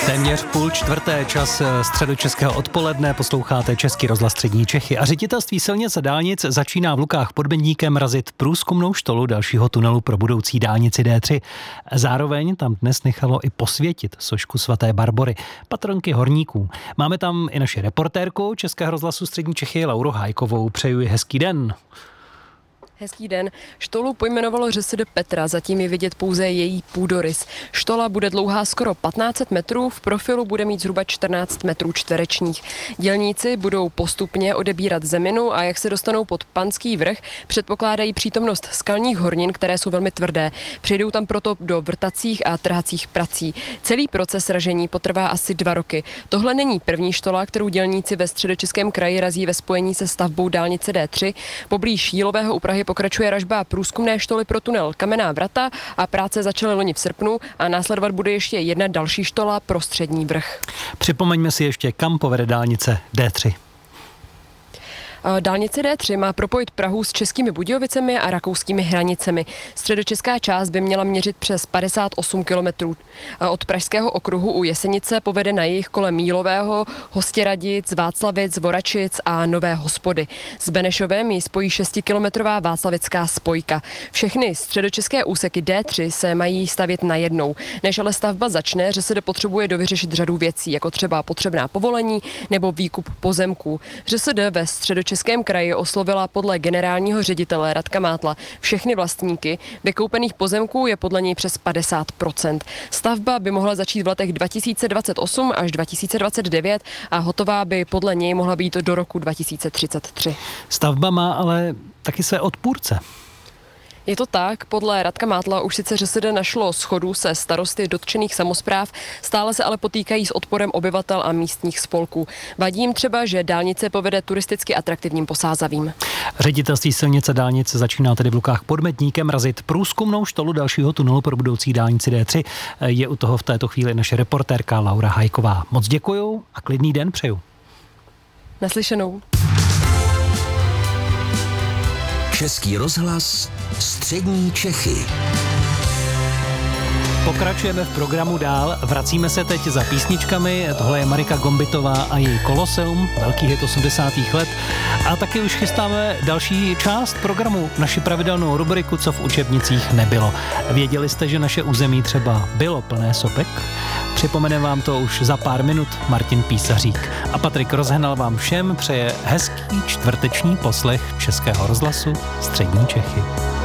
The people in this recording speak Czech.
Téměř 3:30 čas středočeského odpoledne, posloucháte Český rozhlas Střední Čechy a Ředitelství silnic a dálnic začíná v Lukách pod Bedníkem razit průzkumnou štolu dalšího tunelu pro budoucí dálnici D3. Zároveň tam dnes nechalo i posvětit sošku svaté Barbory, patronky horníků. Máme tam i naši reportérku Českého rozhlasu Střední Čechy Lauru Hájkovou. Přeju hezký den. Hezký den. Štolu pojmenovalo ŘSD Petra, zatím je vidět pouze její půdorys. Štola bude dlouhá skoro 1500 metrů, v profilu bude mít zhruba 14 metrů čtverečních. Dělníci budou postupně odebírat zeminu a jak se dostanou pod Panský vrch, předpokládají přítomnost skalních hornin, které jsou velmi tvrdé. Přijdou tam proto do vrtacích a trhacích prací. Celý proces ražení potrvá asi 2 roky. Tohle není první štola, kterou dělníci ve Středočeském kraji razí ve spojení se stavbou dálnice D3. Poblíž Jílového u Prahy pokračuje ražba průzkumné štoly pro tunel Kamenná Vrata a práce začaly loni v srpnu a následovat bude ještě jedna další štola pro Střední vrch. Připomeňme si ještě, kam povede dálnice D3. Dálnice D3 má propojit Prahu s Českými Budějovicemi a rakouskými hranicemi. Středočeská část by měla měřit přes 58 kilometrů. Od Pražského okruhu u Jesenice povede na jih kolem Jílového, Hostěradic, Václavic, Voračic a Nové Hospody. S Benešovem ji spojí 6kilometrová václavická spojka. Všechny středočeské úseky D3 se mají stavět najednou. Než ale stavba začne, ŘSD potřebuje dovyřešit řadu věcí, jako třeba potřebná povolení nebo výkup pozemků. ŘSD ve Středočeském kraji oslovila podle generálního ředitele Radka Mátla všechny vlastníky. Vykoupených pozemků je podle něj přes 50%. Stavba by mohla začít v letech 2028 až 2029 a hotová by podle něj mohla být do roku 2033. Stavba má ale taky své odpůrce. Je to tak, podle Radka Mátla už sice ŘSD našlo shodu se starosty dotčených samospráv, stále se ale potýkají s odporem obyvatel a místních spolků. Vadí jim třeba, že dálnice povede turisticky atraktivním Posázavím. Ředitelství silnic a dálnic začíná tedy v Lukách pod Bedníkem razit průzkumnou štolu dalšího tunelu pro budoucí dálnici D3. Je u toho v této chvíli naše reportérka Laura Hájková. Moc děkuju a klidný den přeju. Naslyšenou. Český rozhlas Střední Čechy. Pokračujeme v programu dál, vracíme se teď za písničkami, tohle je Marika Gombitová a její Koloseum, velký hit 80. let a taky už chystáme další část programu, naši pravidelnou rubriku Co v učebnicích nebylo. Věděli jste, že naše území třeba bylo plné sopek? Připomeneme vám to už za pár minut Martin Písařík. A Patrik Rozhnal vám všem přeje hezký čtvrteční poslech Českého rozhlasu Střední Čechy.